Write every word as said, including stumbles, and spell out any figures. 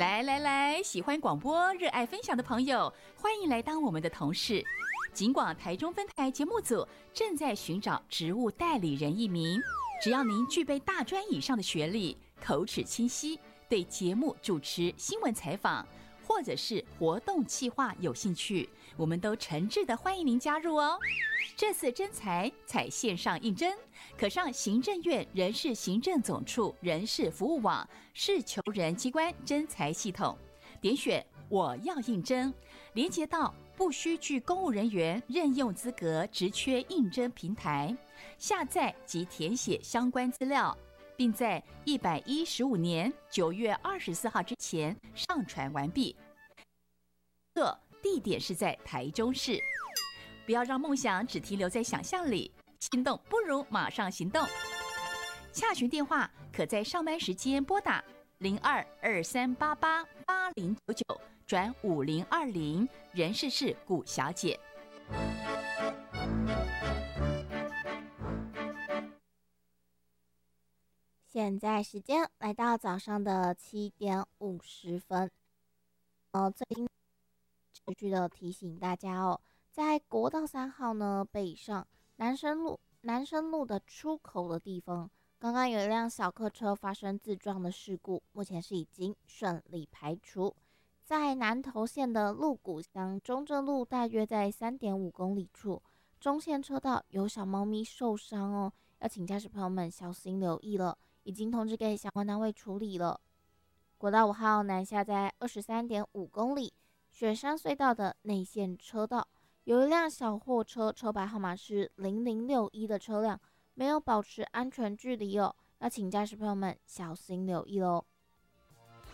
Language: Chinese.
来来来，喜欢广播、热爱分享的朋友，欢迎来当我们的同事。警广台中分台节目组正在寻找职务代理人一名，只要您具备大专以上的学历，口齿清晰，对节目主持、新闻采访或者是活动企划有兴趣，我们都诚挚的欢迎您加入哦。这次征才采线上应征，可上行政院人事行政总处人事服务网是求人机关征才系统，点选我要应征，连接到不需具公务人员任用资格职缺应征平台，下载及填写相关资料，并在一百一十五年九月二十四号之前上传完毕。这地点是在台中市。不要让梦想只停留在想象里，心动不如马上行动。洽询电话可在上班时间拨打零二二三八八八零九九转五零二零，人事是古小姐。 现在时间来到早上的七点五十分。呃，最近持续的提醒大家哦。在国道三号呢北上南深路南深路的出口的地方，刚刚有一辆小客车发生自撞的事故，目前是已经顺利排除。在南投县的鹿谷乡中正路，大约在 三点五公里处，中线车道有小猫咪受伤哦，要请驾驶朋友们小心留意了，已经通知给相关单位处理了。国道五号南下在 二十三点五公里，雪山隧道的内线车道，有一辆小货车，车牌号码是零零六一的车辆没有保持安全距离哦，要请驾驶朋友们小心留意喽。